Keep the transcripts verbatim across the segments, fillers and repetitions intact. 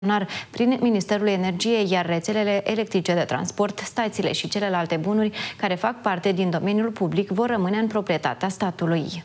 prin Ministerul Energiei, iar rețelele electrice de transport, stațiile și celelalte bunuri care fac parte din domeniul public vor rămâne în proprietatea statului.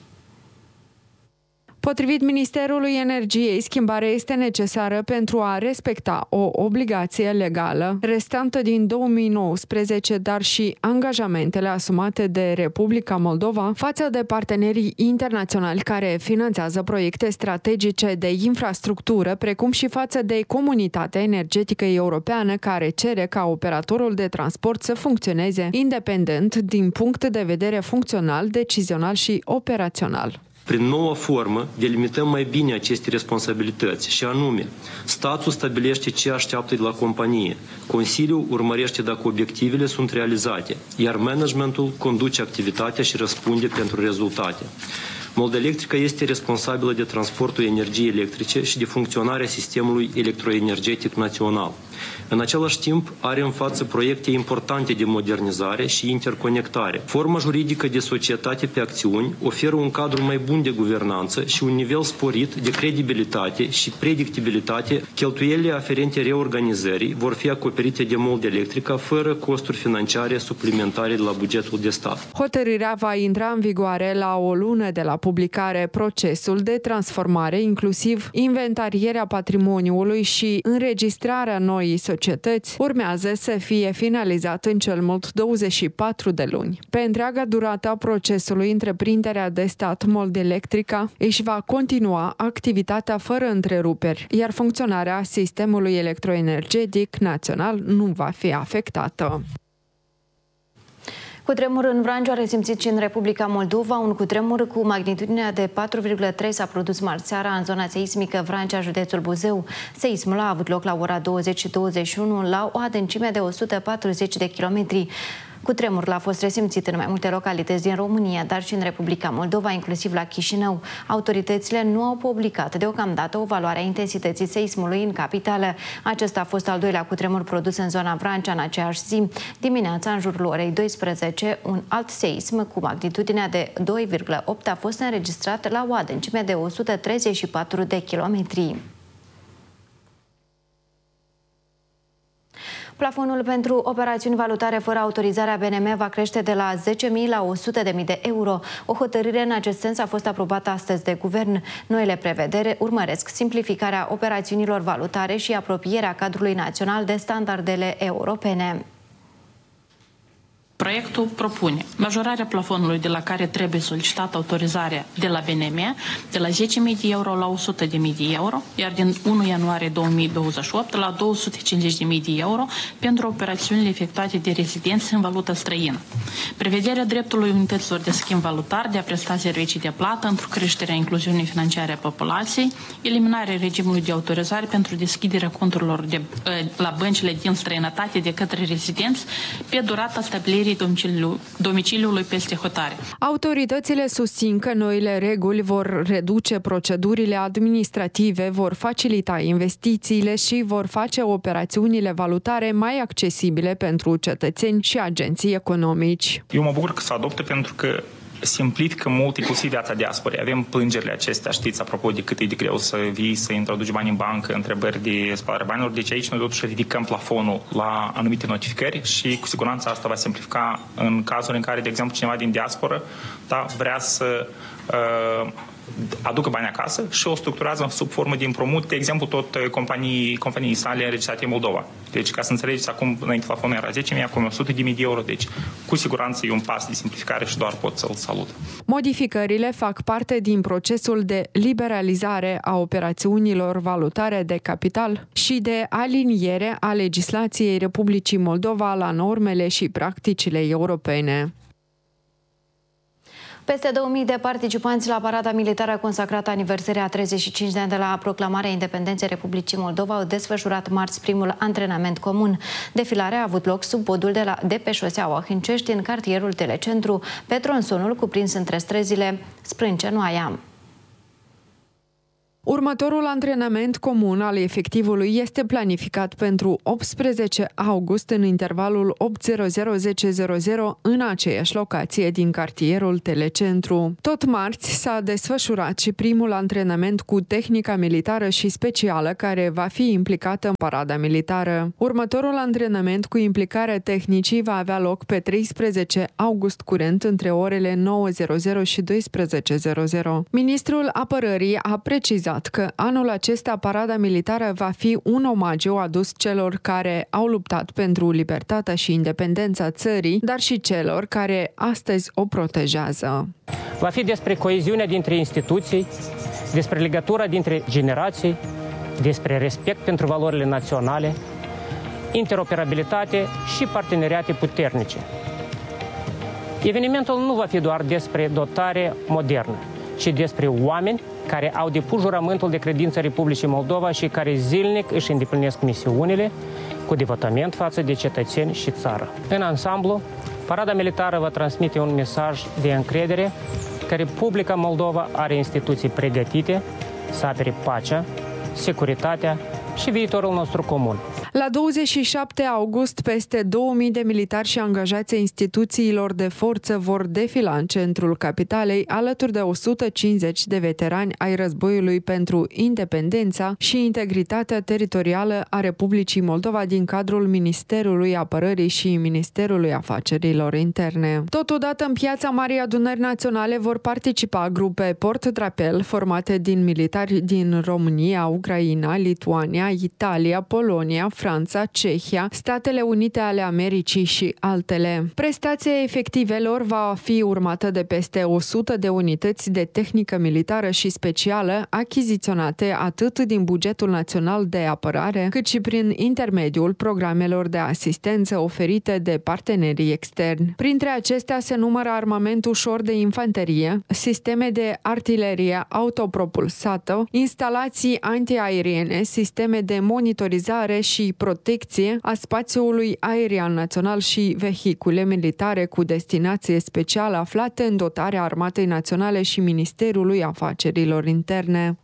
Potrivit Ministerului Energiei, schimbarea este necesară pentru a respecta o obligație legală restantă din două mii nouăsprezece, dar și angajamentele asumate de Republica Moldova față de partenerii internaționali care finanțează proiecte strategice de infrastructură, precum și față de Comunitatea Energetică Europeană, care cere ca operatorul de transport să funcționeze independent din punct de vedere funcțional, decizional și operațional. Prin noua formă, delimităm mai bine aceste responsabilități și anume, statul stabilește ce așteaptă de la companie, Consiliul urmărește dacă obiectivele sunt realizate, iar managementul conduce activitatea și răspunde pentru rezultate. Moldelectrica este responsabilă de transportul energiei electrice și de funcționarea sistemului electroenergetic național. În același timp, are în față proiecte importante de modernizare și interconectare. Forma juridică de societate pe acțiuni oferă un cadru mai bun de guvernanță și un nivel sporit de credibilitate și predictibilitate. Cheltuielile aferente reorganizării vor fi acoperite de Moldelectrica fără costuri financiare suplimentare de la bugetul de stat. Hotărârea va intra în vigoare la o lună de la publicare. Procesul de transformare, inclusiv inventarierea patrimoniului și înregistrarea noii societăți, urmează să fie finalizat în cel mult douăzeci și patru de luni. Pe întreaga durată a procesului, întreprinderea de stat Moldelectrica își va continua activitatea fără întreruperi, iar funcționarea sistemului electroenergetic național nu va fi afectată. Cutremur în Vrancea a resimțit și în Republica Moldova. Un cutremur cu magnitudinea de patru virgulă trei s-a produs marți seara în zona seismică Vrancea, județul Buzău. Seismul a avut loc la ora douăzeci și douăzeci și unu la o adâncime de o sută patruzeci de kilometri. Cutremurul a fost resimțit în mai multe localități din România, dar și în Republica Moldova, inclusiv la Chișinău. Autoritățile nu au publicat deocamdată o valoare a intensității seismului în capitală. Acesta a fost al doilea cutremur produs în zona Vrancea în aceeași zi. Dimineața, în jurul orei douăsprezece, un alt seism cu magnitudinea de doi virgulă opt a fost înregistrat la o adâncime de o sută treizeci și patru de kilometri. Plafonul pentru operațiuni valutare fără autorizarea B N M va crește de la zece mii la o sută de mii de euro. O hotărâre în acest sens a fost aprobată astăzi de guvern. Noile prevederi urmăresc simplificarea operațiunilor valutare și apropierea cadrului național de standardele europene. Proiectul propune majorarea plafonului de la care trebuie solicitată autorizarea de la B N M de la zece mii de euro la o sută de mii de euro, iar din unu ianuarie două mii douăzeci și opt la două sute cincizeci de mii de euro pentru operațiunile efectuate de rezidenți în valută străină. Prevederea dreptului unităților de schimb valutar de a presta servicii de plată într-o creștere a incluziunii financiare a populației, eliminarea regimului de autorizare pentru deschiderea conturilor de, la băncile din străinătate de către rezidenți pe durata stabilirii Domiciliul, domiciliului peste hotare. Autoritățile susțin că noile reguli vor reduce procedurile administrative, vor facilita investițiile și vor face operațiunile valutare mai accesibile pentru cetățeni și agenții economici. Eu mă bucur că se adoptă pentru că simplifică mult, inclusiv viața diasporei. Avem plângerile acestea, știți, apropo de cât e de greu să vii, să introduci bani în bancă, întrebări de spălare banilor. Deci aici noi totuși ridicăm plafonul la anumite notificări și cu siguranță asta va simplifica în cazul în care, de exemplu, cineva din diasporă da, vrea să uh, aducă bani acasă și o structurează sub formă de împrumut, de exemplu, tot companii, companii sale înregistrate în Moldova. Deci, ca să înțelegeți, acum, înainte plafonul era zece mii, acum o sută de mii de euro, deci, cu siguranță e un pas de simplificare și doar pot să-l salut. Modificările fac parte din procesul de liberalizare a operațiunilor valutare de capital și de aliniere a legislației Republicii Moldova la normele și practicile europene. Peste două mii de participanți la parada militară consacrată aniversării a treizeci și cinci de ani de la proclamarea independenței Republicii Moldova au desfășurat marți primul antrenament comun. Defilarea a avut loc sub podul de, la, de pe șoseaua Hâncești, în cartierul Telecentru, pe tronsonul cuprins între străzile Sprâncenoaia. Următorul antrenament comun al efectivului este planificat pentru optsprezece august în intervalul opt zero zero - zece zero zero în aceeași locație din cartierul Telecentru. Tot marți s-a desfășurat și primul antrenament cu tehnica militară și specială care va fi implicată în parada militară. Următorul antrenament cu implicarea tehnicii va avea loc pe treisprezece august curent între orele nouă zero zero și douăsprezece zero zero. Ministrul Apărării a precizat că anul acesta parada militară va fi un omagiu adus celor care au luptat pentru libertatea și independența țării, dar și celor care astăzi o protejează. Va fi despre coeziunea dintre instituții, despre legătura dintre generații, despre respect pentru valorile naționale, interoperabilitate și parteneriate puternice. Evenimentul nu va fi doar despre dotare modernă, ci despre oameni care au depus jurământul de credință Republicii Moldova și care zilnic își îndeplinesc misiunile cu devotament față de cetățeni și țară. În ansamblu, parada militară va transmite un mesaj de încredere că Republica Moldova are instituții pregătite să apere pacea, securitatea și viitorul nostru comun. La douăzeci și șapte august, peste două mii de militari și angajați ai instituțiilor de forță vor defila în centrul capitalei, alături de o sută cincizeci de veterani ai războiului pentru independența și integritatea teritorială a Republicii Moldova din cadrul Ministerului Apărării și Ministerului Afacerilor Interne. Totodată, în piața Marii Adunări Naționale vor participa grupe port-drapel formate din militari din România, Ucraina, Lituania, Italia, Polonia, Franța, Cehia, Statele Unite ale Americii și altele. Prestația efectivelor va fi urmată de peste o sută de unități de tehnică militară și specială achiziționate atât din bugetul național de apărare, cât și prin intermediul programelor de asistență oferite de partenerii externi. Printre acestea se numără armament ușor de infanterie, sisteme de artilerie autopropulsată, instalații antiaeriene, sisteme de monitorizare și protecție a spațiului aerian național și vehicule militare cu destinație specială aflate în dotarea Armatei Naționale și Ministerului Afacerilor Interne.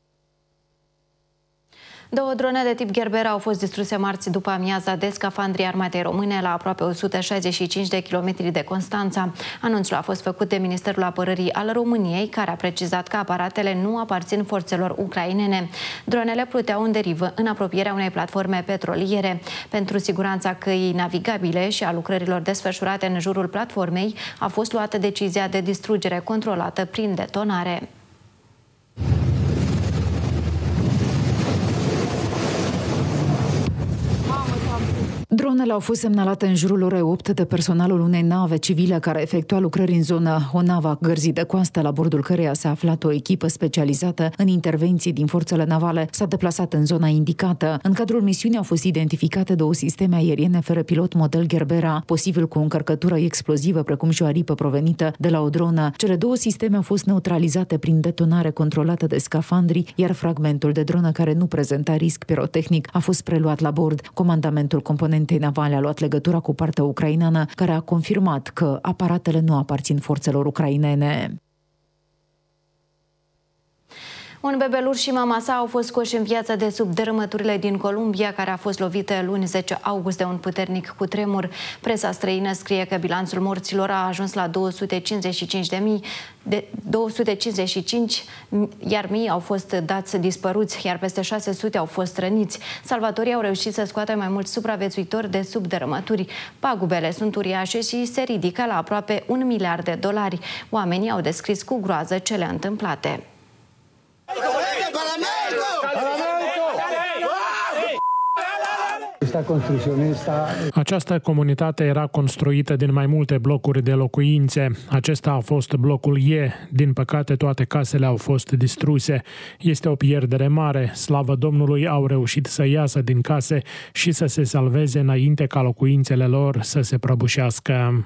Două drone de tip Gerber au fost distruse marți după amiaza de scafandrii Armatei Române la aproape o sută șaizeci și cinci de kilometri de Constanța. Anunțul a fost făcut de Ministerul Apărării al României, care a precizat că aparatele nu aparțin forțelor ucrainene. Dronele pluteau în derivă în apropierea unei platforme petroliere. Pentru siguranța căii navigabile și a lucrărilor desfășurate în jurul platformei, a fost luată decizia de distrugere controlată prin detonare. Dronele au fost semnalate în jurul orei opt de personalul unei nave civile care efectua lucrări în zonă. O navă a gărzii de coastă, la bordul căreia s-a aflat o echipă specializată în intervenții din forțele navale, s-a deplasat în zona indicată. În cadrul misiunii au fost identificate două sisteme aeriene fără pilot model Gerbera, posibil cu o încărcătură explozivă, precum și o aripă provenită de la o dronă. Cele două sisteme au fost neutralizate prin detonare controlată de scafandri, iar fragmentul de dronă care nu prezenta risc pirotehnic a fost preluat la bord. Comandamentul componentei navale a luat legătura cu partea ucraineană, care a confirmat că aparatele nu aparțin forțelor ucrainene. Un bebeluș și mama sa au fost scoși în viață de sub dărâmăturile din Columbia, care a fost lovită luni zece august de un puternic cutremur. Presa străină scrie că bilanțul morților a ajuns la două sute cincizeci și cinci de mii, de două sute cincizeci și cinci, iar mii au fost dați dispăruți, iar peste șase sute au fost răniți. Salvatorii au reușit să scoată mai mulți supraviețuitori de sub dărâmături. Pagubele sunt uriașe și se ridică la aproape un miliard de dolari. Oamenii au descris cu groază cele întâmplate. Această comunitate era construită din mai multe blocuri de locuințe. Acesta a fost blocul E. Din păcate, toate casele au fost distruse. Este o pierdere mare. Slavă Domnului, au reușit să iasă din case și să se salveze înainte ca locuințele lor să se prăbușească.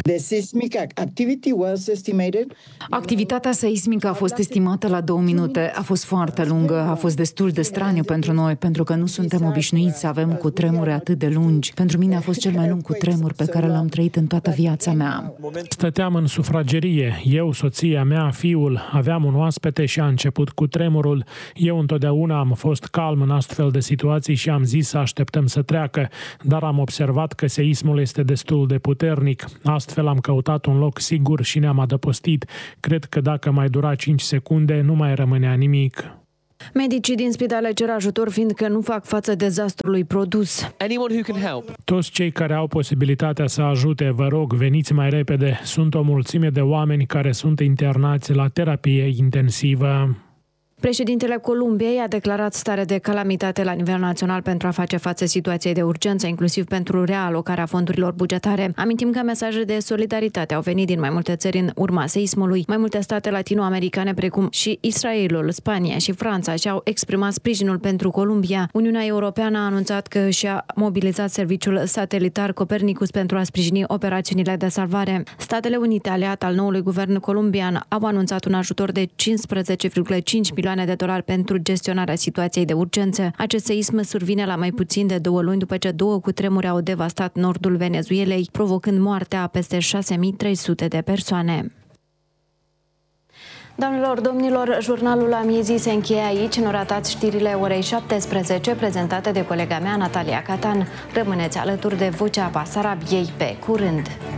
The seismic activity was estimated. Activitatea seismică a fost estimată la două minute. A fost foarte lungă, a fost destul de straniu pentru noi, pentru că nu suntem obișnuiți să avem cutremure atât de lungi. Pentru mine a fost cel mai lung cutremur pe care l-am trăit în toată viața mea. Stăteam în sufragerie, eu, soția mea, fiul, aveam un oaspete și a început cutremurul. Eu întotdeauna am fost calm în astfel de situații și am zis să așteptăm să treacă, dar am observat că seismul este destul de puternic. Astfel am căutat un loc sigur și ne-am adăpostit. Cred că dacă mai dura cinci secunde, nu mai rămânea nimic. Medicii din spitale cer ajutor fiindcă nu fac față dezastrului produs. Toți cei care au posibilitatea să ajute, vă rog, veniți mai repede. Sunt o mulțime de oameni care sunt internați la terapie intensivă. Președintele Columbiei a declarat stare de calamitate la nivel național pentru a face față situației de urgență, inclusiv pentru realocarea fondurilor bugetare. Amintim că mesaje de solidaritate au venit din mai multe țări în urma seismului. Mai multe state latinoamericane, precum și Israelul, Spania și Franța, și-au exprimat sprijinul pentru Columbia. Uniunea Europeană a anunțat că și-a mobilizat serviciul satelitar Copernicus pentru a sprijini operațiunile de salvare. Statele Unite, aliat al noului guvern columbian, au anunțat un ajutor de cincisprezece virgulă cinci milioane de dolari pentru gestionarea situației de urgență. Acest seism survine la mai puțin de două luni după ce două cutremure au devastat nordul Venezuelei, provocând moartea a peste șase mii trei sute de persoane. Doamnelor, domnilor, jurnalul amiezii se încheie aici. Nu ratați știrile orei șaptesprezece, prezentate de colega mea, Natalia Catan. Rămâneți alături de Vocea Basarabiei. Pe curând!